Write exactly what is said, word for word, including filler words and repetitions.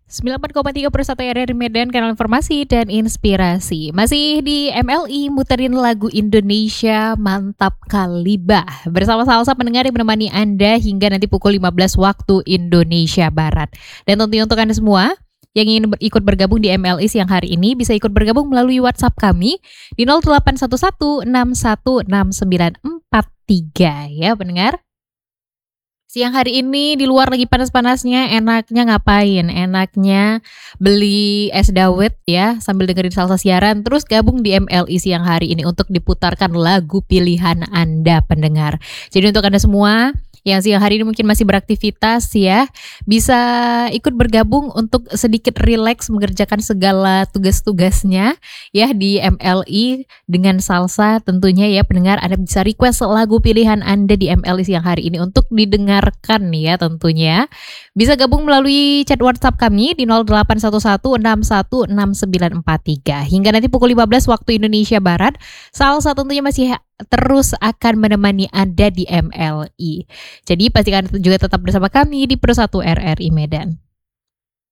sembilan puluh empat koma tiga per satu R R I Medan, kanal informasi dan inspirasi. Masih di M L I, muterin lagu Indonesia Mantap Kalibah. Bersama Salsa pendengar yang menemani Anda hingga nanti pukul lima belas waktu Indonesia Barat. Dan tentunya untuk Anda semua yang ingin ber- ikut bergabung di M L I siang hari ini, bisa ikut bergabung melalui WhatsApp kami di nol delapan satu satu enam satu enam sembilan empat tiga ya pendengar. Siang hari ini di luar lagi panas-panasnya, enaknya ngapain? Enaknya beli es dawet ya sambil dengerin Salsa siaran, terus gabung di M L I siang hari ini untuk diputarkan lagu pilihan Anda pendengar. Jadi untuk Anda semua yang siang hari ini mungkin masih beraktivitas ya, bisa ikut bergabung untuk sedikit rileks mengerjakan segala tugas-tugasnya ya di M L I dengan Salsa tentunya ya pendengar. Anda bisa request lagu pilihan Anda di M L I siang hari ini untuk didengarkan ya tentunya. Bisa gabung melalui chat WhatsApp kami di nol delapan satu satu enam satu enam sembilan empat tiga. Hingga nanti pukul lima belas waktu Indonesia Barat, Salsa tentunya masih terus akan menemani Anda di M L I. Jadi pastikan juga tetap bersama kami di Persatu R R I Medan.